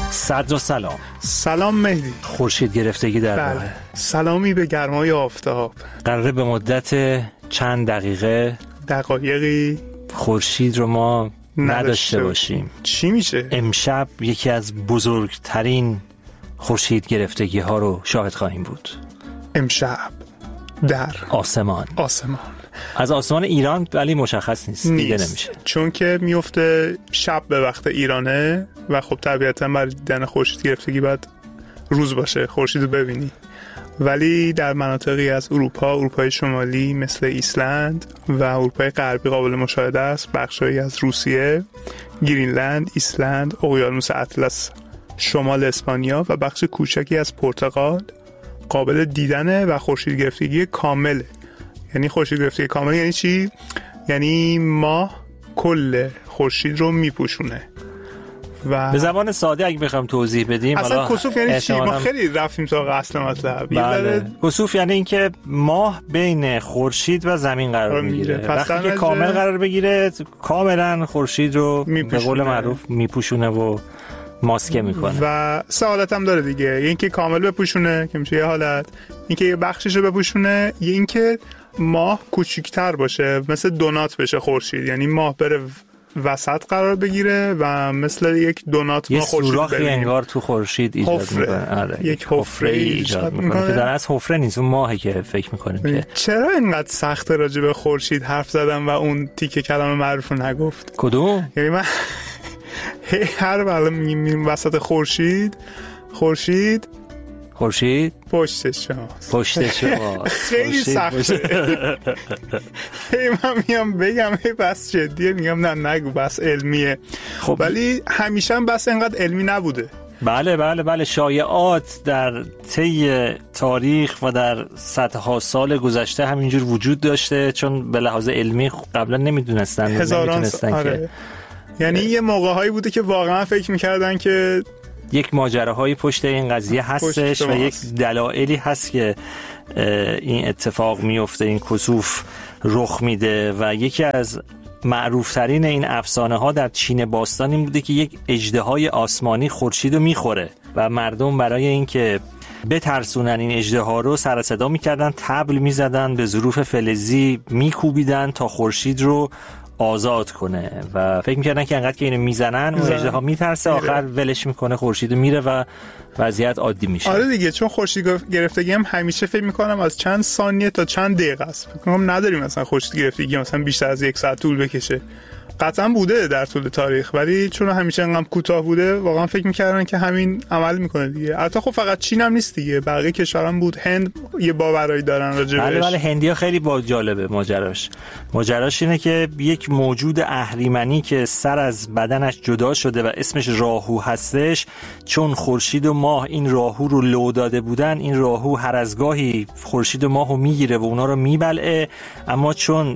صدر و سلام. سلام مهدی. خورشید گرفتگی در راه. سلامی به گرمای آفتاب. قراره به مدت چند دقایقی خورشید رو ما نداشته باشیم. چی میشه؟ امشب یکی از بزرگترین خورشید گرفتگی ها رو شاهد خواهیم بود. امشب در آسمان. از آسمان ایران ولی مشخص نیست. دیده نمیشه چون که میفته شب به وقت ایرانه و خب طبیعتا برای دیدن خورشید گرفتگی باید روز باشه خورشید رو ببینی، ولی در مناطقی از اروپای شمالی مثل ایسلند و اروپای غربی قابل مشاهده است. بخشایی از روسیه، گرینلند، ایسلند، اقیانوس اطلس، شمال اسپانیا و بخش کوچکی از پرتغال قابل دیدنه و خورشید گرفتگی کامله. یعنی خورشید گرفتگی کامل یعنی چی؟ یعنی ماه کل خورشید رو میپوشونه. و به زبان ساده اگه بخوام توضیح بدیم، اصلا کسوف یعنی چی؟ ما خیلی رفتیم تا اصل مطلب. بله. کسوف یعنی اینکه ماه بین خورشید و زمین قرار میگیره. وقتی که کامل قرار بگیره کاملا خورشید رو به قول معروف میپوشونه و ماسکه میکنه. و سه حالت هم داره دیگه، این که کامل بپوشونه که میشه یه حالت، این که یه بخشش رو بپوشونه، یه این که ماه کوچیک‌تر باشه مثل دونات بشه خورشید، یعنی ماه بره وسط قرار بگیره و مثل یک دونات ما خورشید سوراخی انگار تو خورشید ایجاد میکنه. یک حفره ایجاد میکنه که در از حفره نیست، اون ماهی که فکر میکنیم که چرا اینقدر سخته راجع به خورشید حرف زدم و اون تیکه کلمه معروف رو نگفت. کدوم؟ یعنی من هر وقت میگیم وسط خورشید پشت شما خیلی سخته. من میام بگم بس جدیه، میگم نه نگو بس علمیه. خب ولی همیشه هم بس اینقدر علمی نبوده. بله شایعات در طی تاریخ و در صدها سال گذشته همینجور وجود داشته، چون به لحاظ علمی قبلا نمیدونستن که یعنی یه موقع‌هایی بوده که واقعا فکر می‌کردن که یک ماجراهایی پشت این قضیه هستش و یک دلایلی هست که این اتفاق میفته، این کسوف رخ میده. و یکی از معروفترین این افسانه ها در چین باستان این بوده که یک اژدهای آسمانی خورشید رو میخوره و مردم برای اینکه بترسونن این اژدها رو سر صدا میکردن، طبل میزدن، به ظروف فلزی میکوبیدن تا خورشید رو آزاد کنه و فکر میکردن که انقدر که اینو میزنن اون اژدها میترسه، آخر ولش میکنه، خورشید میره و وضعیت عادی میشه. آره دیگه، چون خورشید گرفتگی هم همیشه فکر میکنم از چند ثانیه تا چند دقیقه است. فکر کنم نداریم مثلا خورشید گرفتگی مثلا بیشتر از 1 ساعت طول بکشه. قطعا بوده در طول تاریخ، ولی چون همیشه انقدر کوتاه بوده واقعا فکر میکردن که همین عمل میکنه دیگه. البته خب فقط چین هم نیست دیگه، بقیه کشورها هم بود. هند یه باورایی دارن راجع بهش. بله هندیا خیلی جالبه ماجراش اینه که یک موجود اهریمنی که سر از بدنش جدا شده و اسمش راهو هستش، چون خورشید و ماه این راهو رو لو داده بودن، این راهو هر از گاهی خورشید و ماهو میگیره و اونا رو میبلعه، اما چون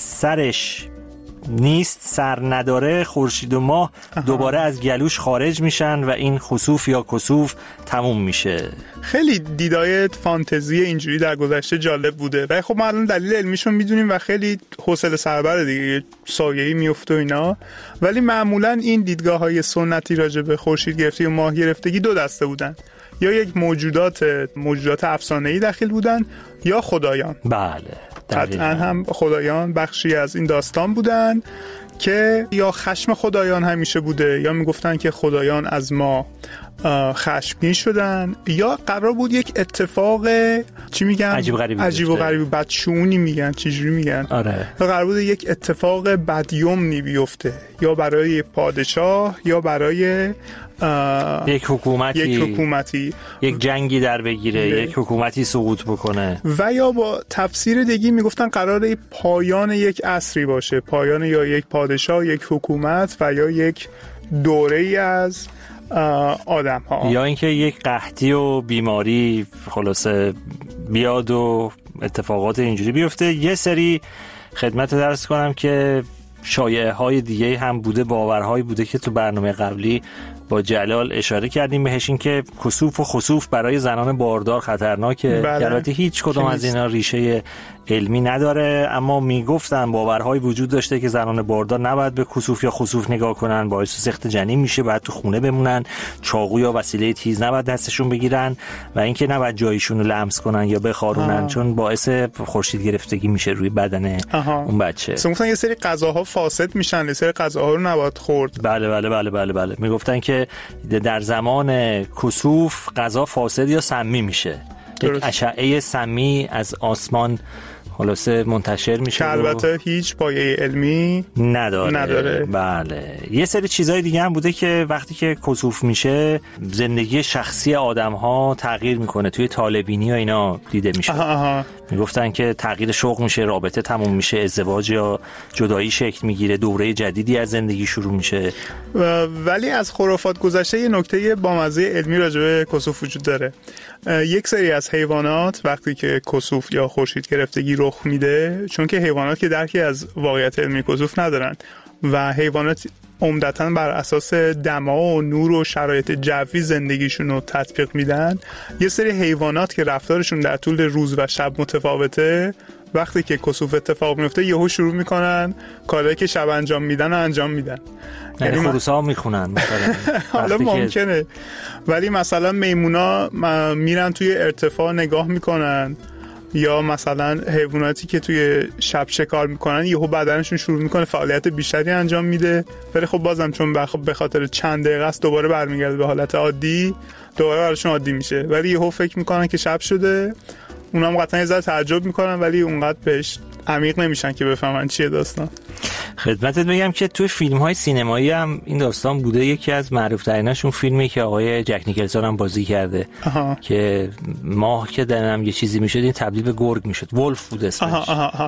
سرش نیست، سر نداره، خورشید و ماه دوباره از گلوش خارج میشن و این خسوف یا کسوف تموم میشه. خیلی دیدای فانتزی اینجوری در گذشته جالب بوده و خب ما الان دلیل علمیشو میدونیم و خیلی حوصله سربره دیگه، سایه‌ای میفته و اینا. ولی معمولا این دیدگاه‌های سنتی راجع به خورشید گرفتگی و ماه گرفتگی دو دسته بودن، یا یک موجودات افسانه‌ای داخل بودن یا خدایان. بله قطعا هم خدایان بخشی از این داستان بودن که یا خشم خدایان همیشه بوده، یا میگفتن که خدایان از ما خشمگین شدن، یا قرار بود یک اتفاق چی میگن عجیب و غریبی بدشونی میگن، چجوری میگن، آره، قرار بود یک اتفاق بدیومنی بیفته، یا برای پادشاه یا برای یک حکومتی یک جنگی در بگیره، یک حکومتی سقوط بکنه، و یا با تفسیر دیگه میگفتن قراره پایان یک عصری باشه، پایان یا یک پادشاه، یک حکومت و یا یک دوره‌ای از آدم ها، یا اینکه یک قحطی و بیماری خلاصه بیاد و اتفاقات اینجوری بیفته. یه سری خدمت درس کنم که شایعه های دیگه هم بوده، باورهایی بوده که تو برنامه قبلی با جلال اشاره کردیم بهش، این که کسوف و خسوف برای زنان باردار خطرناکه. البته هیچ کدوم از اینا ریشه علمی نداره، اما میگفتن باورهای وجود داشته که زنان باردار نباید به کسوف یا خسوف نگاه کنن، باعث سقط جنین میشه، باید تو خونه بمونن، چاقو یا وسیله تیز نباید دستشون بگیرن و اینکه نباید جایشون رو لمس کنن یا بخارونن چون باعث خورشید گرفتگی میشه روی بدن اون بچه. مثلا یه سری غذاها فاسد میشن، یه سری غذاها رو نباید خورد. بله. میگفتن که در زمان کسوف غذا فاسد یا سمی میشه. یک اشعه سمی از آسمان خلاصه منتشر میشه که البته هیچ پایه علمی نداره. بله. یه سری چیزای دیگه هم بوده که وقتی که کسوف میشه زندگی شخصی آدم‌ها تغییر میکنه. توی طالبینی و اینا دیده میشه. میگفتن که تغییر شغل میشه، رابطه تموم میشه، ازدواج یا جدایی شکل میگیره، دوره جدیدی از زندگی شروع میشه. ولی از خرافات گذشته یه نکته بامزه علمی راجع به کسوف وجود داره. یک سری از حیوانات وقتی که کسوف یا خورشید گرفتگی رخ میده، چون که حیوانات که درکی از واقعیت علمی کسوف ندارن و حیوانات عمدتاً بر اساس دما و نور و شرایط جوی زندگیشون رو تطبیق میدن، یه سری حیوانات که رفتارشون در طول روز و شب متفاوته، وقتی که کسوف اتفاق میفته یهو شروع میکنن کارهایی که شب انجام میدن انجام میدن. یعنی خروس‌ها میخونن مثلا. حالا ممکنه، ولی مثلا میمونا میرن توی ارتفاع نگاه میکنن، یا مثلا حیواناتی که توی شب شکار میکنن یهو بدنشون شروع میکنه فعالیت بیشتری انجام میده، ولی خب بازم چون به خاطر چند دقیقه است دوباره برمیگرده به حالت عادی، دوباره براشون عادی میشه، ولی یهو فکر میکنن که شب شده. اونا هم قطعا یه ذره تعجب میکنن ولی اونقدر بهش عمیق نمیشن که بفهمن چیه داستان. خدمتت بگم که توی فیلم‌های سینمایی هم این داستان بوده. یکی از معروف‌تریناشون فیلمی که آقای جک نیکلسون هم بازی کرده که ماه که دنم یه چیزی میشد این تبدیل به گرگ میشد، ولف بود اسمش.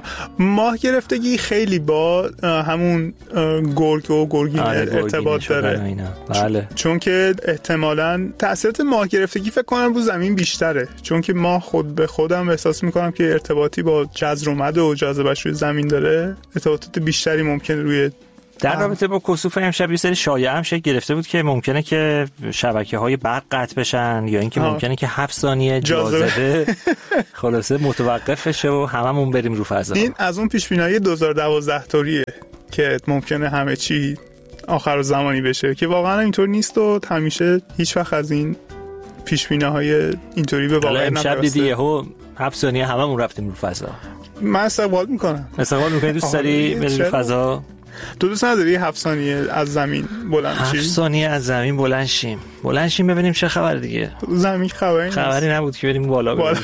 ماه گرفتگی خیلی با همون گرگ و گرگین ارتباط داره. بله. چون که احتمالاً تأثیرات ماه گرفتگی فکر کنم رو زمین بیشتره، چون که ماه خود به خودم احساس میکنم که ارتباطی با جزر و مد و جاذبه‌اش روی زمین داره، ارتباطات بیشتری ممکنه روی. در رابطه با کسوف امشب یه سری شایعه هم شکل گرفته بود که ممکنه که شبکه‌های برق قطع بشن یا اینکه ممکنه که 7 ثانیه جاذبه خلاصه متوقف بشه و هممون بریم رو فضا. این از اون پیش‌بینی 2012 طوریه که ممکنه همه چی آخر زمانی بشه که واقعا اینطور نیست و همیشه هیچ وقت از این پیش‌بینی‌های اینطوری به واقع نمیرسه. امشب دیدی یهو 7 ثانیه هممون رفتیم رو فضا. من استقبال میکنم. دوست داری بری رو فضا؟ تو دوست نداری 7 ثانیه از زمین بلند شیم؟ 7 ثانیه از زمین بلند شیم ببینیم چه خبر دیگه. زمین خبری نبود که بریم بالا ببینیم.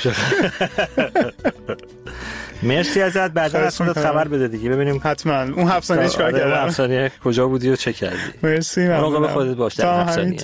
مرسی ازت، بعدا از خودت خبر بده دیگه ببینیم حتما اون 7 ثانیه چیکار کردی، 7 ثانیه کجا بودی و چه کردی. مرسی، مراقب خودت باش در 7 ثانیه.